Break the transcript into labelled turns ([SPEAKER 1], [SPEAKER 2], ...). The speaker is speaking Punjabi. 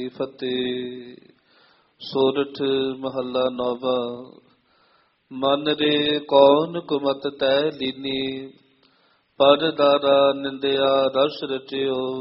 [SPEAKER 1] ਫਤਿਹ। ਸੋਰਠ ਮਹੱਲਾ ਨੌਵਾਂ। ਮਨ ਰੇ ਕੌਣ ਕੁਮਤ ਤੈ ਲੀਨੀ, ਪਰ ਦਾਰਾ ਨਿੰਦਿਆ ਰਸ ਰਚਿਓ।